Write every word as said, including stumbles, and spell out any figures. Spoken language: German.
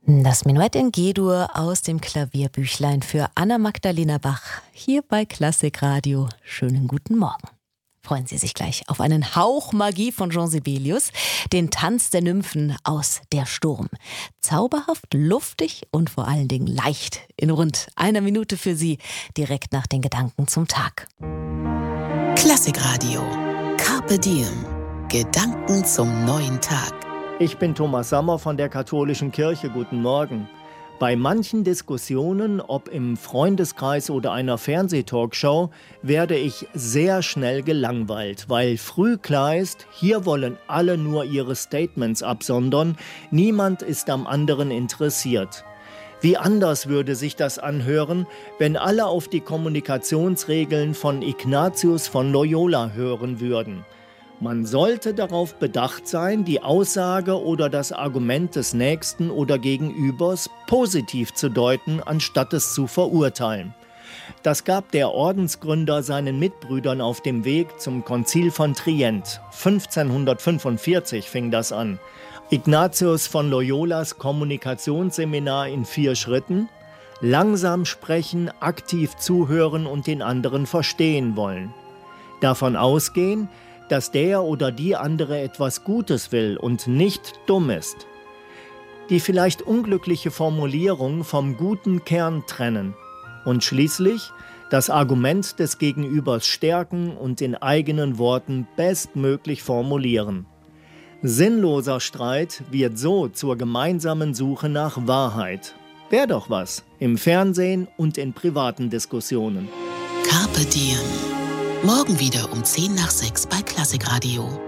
Das Menuett in G-Dur aus dem Klavierbüchlein für Anna-Magdalena Bach hier bei Klassikradio. Schönen guten Morgen. Freuen Sie sich gleich auf einen Hauch Magie von Jean Sibelius, den Tanz der Nymphen aus Der Sturm. Zauberhaft, luftig und vor allen Dingen leicht. In rund einer Minute für Sie, direkt nach den Gedanken zum Tag. Klassikradio. Carpe Diem. Gedanken zum neuen Tag. Ich bin Thomas Sommer von der Katholischen Kirche. Guten Morgen. Bei manchen Diskussionen, ob im Freundeskreis oder einer Fernsehtalkshow, werde ich sehr schnell gelangweilt, weil früh klar ist, hier wollen alle nur ihre Statements absondern, niemand ist am anderen interessiert. Wie anders würde sich das anhören, wenn alle auf die Kommunikationsregeln von Ignatius von Loyola hören würden. Man sollte darauf bedacht sein, die Aussage oder das Argument des Nächsten oder Gegenübers positiv zu deuten, anstatt es zu verurteilen. Das gab der Ordensgründer seinen Mitbrüdern auf dem Weg zum Konzil von Trient. fünfzehnhundertfünfundvierzig fing das an. Ignatius von Loyolas Kommunikationsseminar in vier Schritten: langsam sprechen, aktiv zuhören und den anderen verstehen wollen. Davon ausgehen, dass der oder die andere etwas Gutes will und nicht dumm ist. Die vielleicht unglückliche Formulierung vom guten Kern trennen. Und schließlich das Argument des Gegenübers stärken und in eigenen Worten bestmöglich formulieren. Sinnloser Streit wird so zur gemeinsamen Suche nach Wahrheit. Wär doch was im Fernsehen und in privaten Diskussionen. Carpe Diem. Morgen wieder um zehn nach sechs bei Klassikradio.